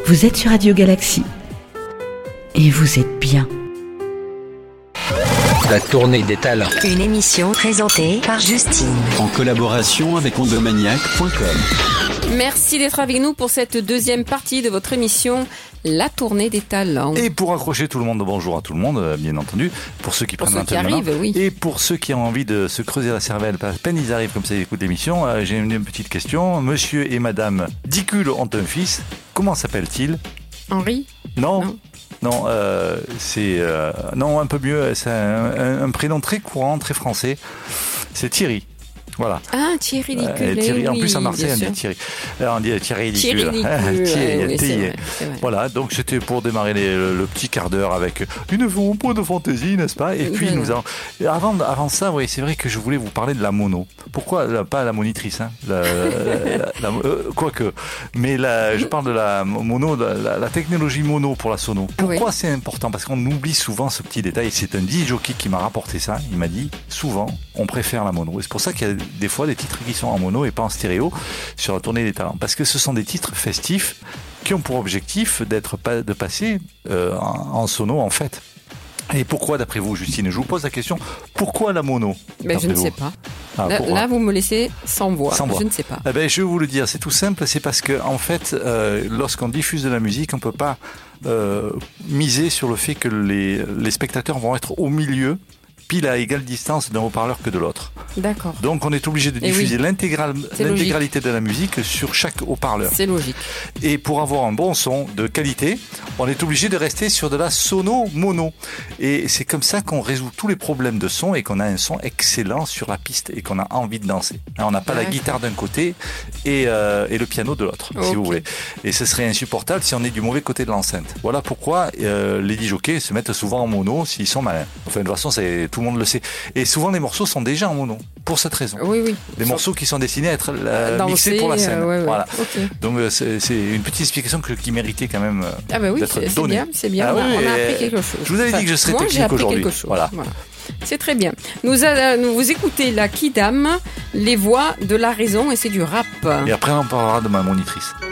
Vous êtes sur Radio Galaxie. Et vous êtes bien. La tournée des talents. Une émission présentée par Justine. En collaboration avec ondomaniac.com. Merci d'être avec nous pour cette deuxième partie de votre émission La tournée des talents. Et pour accrocher tout le monde, bonjour à tout le monde, bien entendu, pour ceux qui prennent l'antenne oui. Et pour ceux qui ont envie de se creuser la cervelle, à peine ils arrivent comme ça, ils écoutent l'émission, j'ai une petite question. Monsieur et Madame Dicule ont un fils, comment s'appelle-t-il ? Henri ? Non, c'est... non, un peu mieux, c'est un prénom très courant, très français, c'est Thierry. Voilà. Ah, Thierry Dicule. Thierry, en oui, plus à Marseille, on dit Thierry. On dit Thierry Dicule. Oui, c'est vrai. Voilà, donc c'était pour démarrer le petit quart d'heure avec une peu de fantaisie, n'est-ce pas ? Et puis avant ça, oui, c'est vrai que je voulais vous parler de la mono. Pourquoi pas la monitrice, hein, quoique. Mais je parle de la mono, la technologie mono pour la sono. Pourquoi c'est important ? Parce qu'on oublie souvent ce petit détail. C'est un DJ qui m'a rapporté ça. Il m'a dit souvent, on préfère la mono. Et c'est pour ça qu'il y a des fois des titres qui sont en mono et pas en stéréo sur la tournée des talents, parce que ce sont des titres festifs qui ont pour objectif de passer en sono en fait. Et pourquoi d'après vous, Justine ? Je vous pose la question, pourquoi la mono ? Je ne sais pas. Là, vous me laissez sans voix. Je ne sais pas. Je vais vous le dire, c'est tout simple, c'est parce que en fait, lorsqu'on diffuse de la musique, on peut pas miser sur le fait que les spectateurs vont être au milieu, pile à égale distance d'un haut-parleur que de l'autre. D'accord. Donc on est obligé de diffuser l'intégralité de la musique sur chaque haut-parleur. C'est logique. Et pour avoir un bon son de qualité, on est obligé de rester sur de la sono-mono. Et c'est comme ça qu'on résout tous les problèmes de son et qu'on a un son excellent sur la piste et qu'on a envie de danser. On n'a pas la guitare d'un côté et le piano de l'autre, si vous voulez. Et ce serait insupportable si on est du mauvais côté de l'enceinte. Voilà pourquoi les DJ se mettent souvent en mono s'ils sont malins. Enfin, de toute façon, tout le monde le sait. Et souvent, les morceaux sont déjà en mono, pour cette raison. Oui. Les morceaux qui sont destinés à être mixés pour la scène. Voilà. Okay. Donc, c'est une petite explication qui méritait quand même d'être donnée. C'est bien. On a appris quelque chose. Je vous avais dit que je serais technique aujourd'hui. Voilà. C'est très bien. Nous vous écoutez la Kidam, les voix de la raison, et c'est du rap. Et après, on parlera de ma monitrice.